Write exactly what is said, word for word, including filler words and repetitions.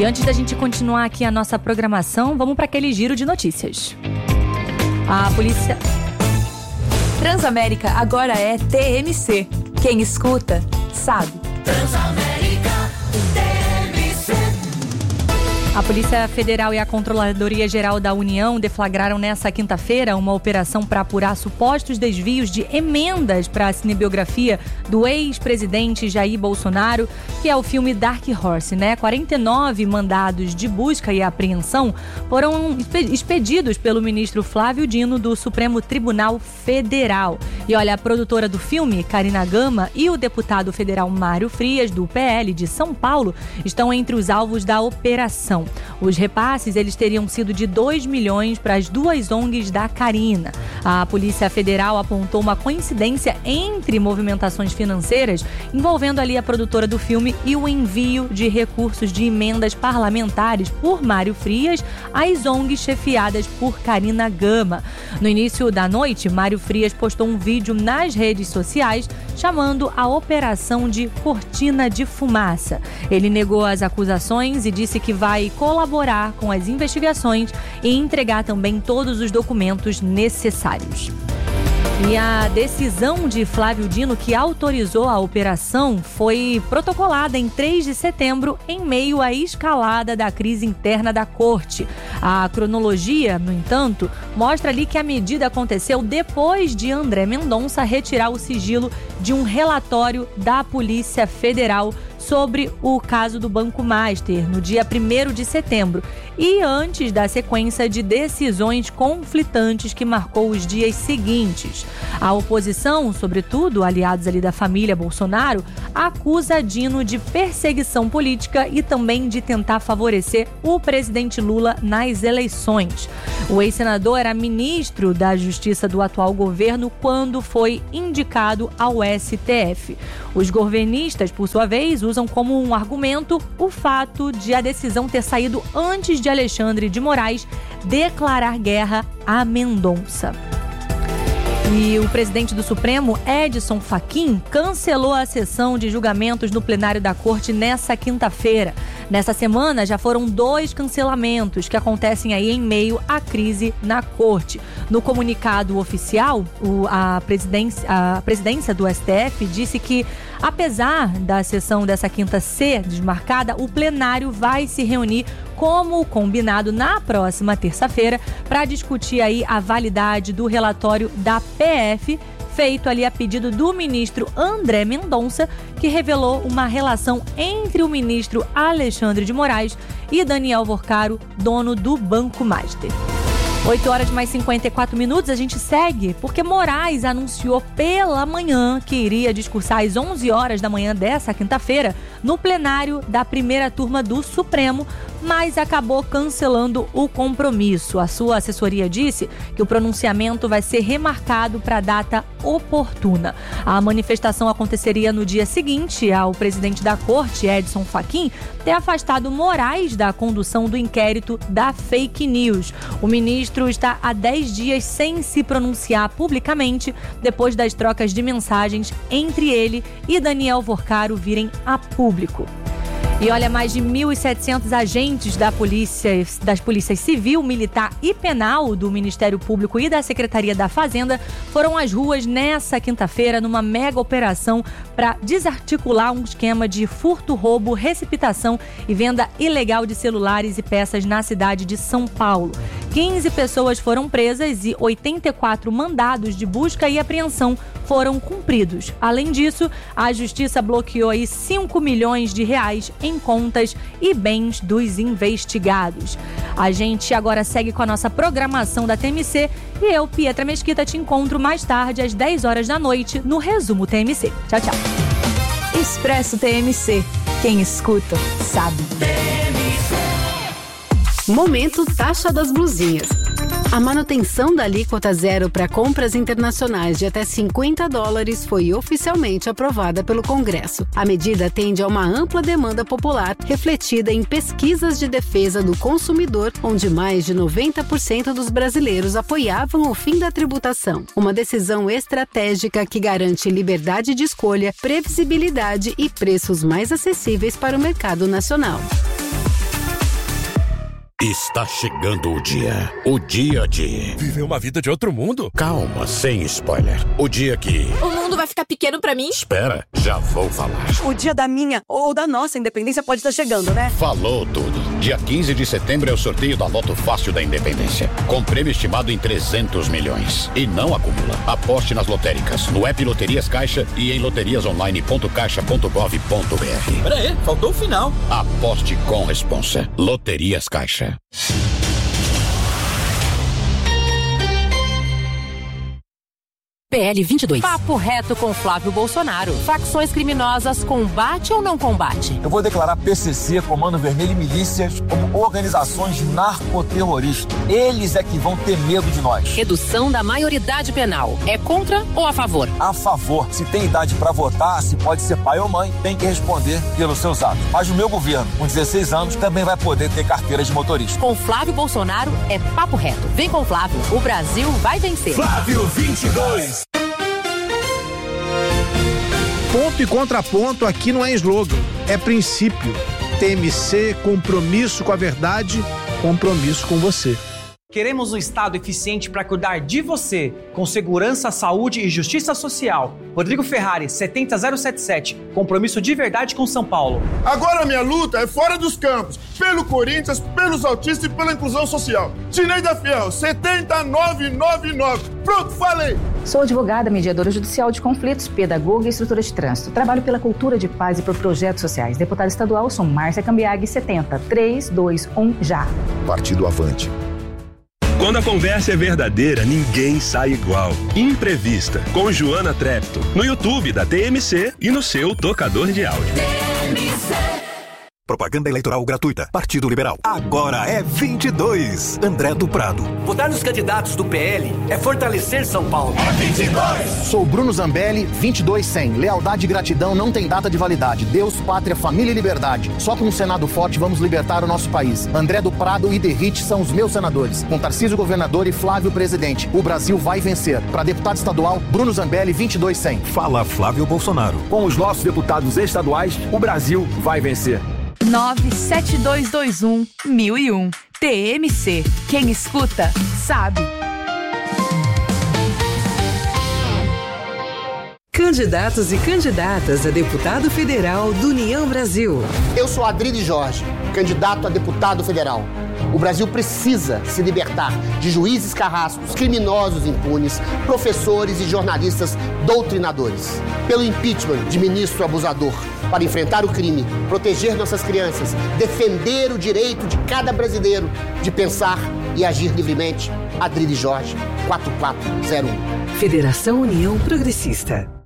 E antes da gente continuar aqui a nossa programação, vamos para aquele giro de notícias. A polícia... Transamérica agora é T M C. Quem escuta, sabe. Transamérica, T M C. A Polícia Federal e a Controladoria Geral da União deflagraram nesta quinta-feira uma operação para apurar supostos desvios de emendas para a cinebiografia do ex-presidente Jair Bolsonaro, que é o filme Dark Horse, né? quarenta e nove mandados de busca e apreensão foram expedidos pelo ministro Flávio Dino do Supremo Tribunal Federal. E olha, a produtora do filme, Karina Gama, e o deputado federal Mário Frias, do P L de São Paulo, estão entre os alvos da operação. Os repasses, eles teriam sido de dois milhões para as duas O N Gs da Karina. A Polícia Federal apontou uma coincidência entre movimentações financeiras envolvendo ali a produtora do filme e o envio de recursos de emendas parlamentares por Mário Frias às O N Gs chefiadas por Karina Gama. No início da noite, Mário Frias postou um vídeo nas redes sociais chamando a operação de cortina de fumaça. Ele negou as acusações e disse que vai colaborar com as investigações e entregar também todos os documentos necessários. E a decisão de Flávio Dino, que autorizou a operação, foi protocolada em três de setembro, em meio à escalada da crise interna da corte. A cronologia, no entanto, mostra ali que a medida aconteceu depois de André Mendonça retirar o sigilo de um relatório da Polícia Federal sobre o caso do Banco Master, no dia primeiro de setembro, e antes da sequência de decisões conflitantes que marcou os dias seguintes. A oposição, sobretudo aliados ali da família Bolsonaro, acusa Dino de perseguição política e também de tentar favorecer o presidente Lula nas eleições. O ex-senador era ministro da Justiça do atual governo quando foi indicado ao S T F. Os governistas, por sua vez, usam como um argumento o fato de a decisão ter saído antes de Alexandre de Moraes declarar guerra a Mendonça. E o presidente do Supremo, Edson Fachin, cancelou a sessão de julgamentos no plenário da Corte nessa quinta-feira. Nessa semana, já foram dois cancelamentos que acontecem aí em meio à crise na Corte. No comunicado oficial, o, a, presidência, a presidência do S T F disse que, apesar da sessão dessa quinta ser desmarcada, o plenário vai se reunir como combinado na próxima terça-feira para discutir aí a validade do relatório da P F, feito ali a pedido do ministro André Mendonça, que revelou uma relação entre o ministro Alexandre de Moraes e Daniel Vorcaro, dono do Banco Master. oito horas mais cinquenta e quatro minutos, a gente segue, porque Moraes anunciou pela manhã que iria discursar às onze horas da manhã dessa quinta-feira no plenário da primeira turma do Supremo, mas acabou cancelando o compromisso. A sua assessoria disse que o pronunciamento vai ser remarcado para a data oportuna. A manifestação aconteceria no dia seguinte ao presidente da Corte, Edson Fachin, ter afastado Moraes da condução do inquérito da fake news. O ministro está há dez dias sem se pronunciar publicamente depois das trocas de mensagens entre ele e Daniel Vorcaro virem a público. E olha, mais de mil e setecentos agentes da polícia, das polícias civil, militar e penal do Ministério Público e da Secretaria da Fazenda foram às ruas nessa quinta-feira numa mega operação para desarticular um esquema de furto, roubo, receptação e venda ilegal de celulares e peças na cidade de São Paulo. quinze pessoas foram presas e oitenta e quatro mandados de busca e apreensão foram cumpridos. Além disso, a Justiça bloqueou aí cinco milhões de reais em contas e bens dos investigados. A gente agora segue com a nossa programação da T M C e eu, Pietra Mesquita, te encontro mais tarde às dez horas da noite no Resumo T M C. Tchau, tchau. Expresso T M C. Quem escuta, sabe. Momento Taxa das Blusinhas. A manutenção da alíquota zero para compras internacionais de até cinquenta dólares foi oficialmente aprovada pelo Congresso. A medida atende a uma ampla demanda popular, refletida em pesquisas de defesa do consumidor, onde mais de noventa por cento dos brasileiros apoiavam o fim da tributação. Uma decisão estratégica que garante liberdade de escolha, previsibilidade e preços mais acessíveis para o mercado nacional. Está chegando o dia. O dia de... Viver uma vida de outro mundo? Calma, sem spoiler. O dia que... O mundo vai ficar pequeno pra mim? Espera, já vou falar. O dia da minha ou da nossa independência pode estar chegando, né? Falou tudo. Dia quinze de setembro é o sorteio da Loto Fácil da Independência. Com prêmio estimado em trezentos milhões. E não acumula. Aposte nas lotéricas, no app Loterias Caixa e em loterias online ponto caixa ponto gov ponto br. Pera aí, faltou o final. Aposte com responsa. Loterias Caixa. P L vinte e dois. Papo reto com Flávio Bolsonaro. Facções criminosas, combate ou não combate? Eu vou declarar P C C, Comando Vermelho e milícias como organizações narcoterroristas. Eles é que vão ter medo de nós. Redução da maioridade penal. É contra ou a favor? A favor. Se tem idade para votar, se pode ser pai ou mãe, tem que responder pelos seus atos. Mas o meu governo, com dezesseis anos, também vai poder ter carteira de motorista. Com Flávio Bolsonaro é papo reto. Vem com o Flávio. O Brasil vai vencer. Flávio vinte e dois. Ponto e contraponto aqui não é slogan, é princípio. T M C, compromisso com a verdade, compromisso com você. Queremos um Estado eficiente para cuidar de você, com segurança, saúde e justiça social. Rodrigo Ferrari, setenta zero setenta e sete. Compromisso de verdade com São Paulo. Agora minha luta é fora dos campos, pelo Corinthians, pelos autistas e pela inclusão social. Tineida Fiel, setenta nove noventa e nove. Pronto, falei! Sou advogada, mediadora judicial de conflitos, pedagoga e instrutora de trânsito. Trabalho pela cultura de paz e por projetos sociais. Deputada estadual, sou Márcia Cambiag, setenta três dois um já. Partido Avante. Quando a conversa é verdadeira, ninguém sai igual. Imprevista, com Joana Trepto, no YouTube da T M C e no seu tocador de áudio. T M C. Propaganda eleitoral gratuita. Partido Liberal. Agora é vinte e dois. André do Prado. Votar nos candidatos do P L é fortalecer São Paulo. É vinte e dois. Sou Bruno Zambelli, vinte e dois cem. Lealdade e gratidão não tem data de validade. Deus, pátria, família e liberdade. Só com um Senado forte vamos libertar o nosso país. André do Prado e Derrite são os meus senadores. Com Tarcísio governador e Flávio presidente. O Brasil vai vencer. Para deputado estadual, Bruno Zambelli, vinte e dois cem. Fala Flávio Bolsonaro. Com os nossos deputados estaduais, o Brasil vai vencer. nove sete dois dois um mil e um. T M C. Quem escuta, sabe. Candidatos e candidatas a deputado federal do União Brasil. Eu sou Adriles Jorge, candidato a deputado federal. O Brasil precisa se libertar de juízes carrascos, criminosos impunes, professores e jornalistas doutrinadores. Pelo impeachment de ministro abusador. Para enfrentar o crime, proteger nossas crianças, defender o direito de cada brasileiro de pensar e agir livremente. Adriles Jorge, quatro quatro zero um. Federação União Progressista.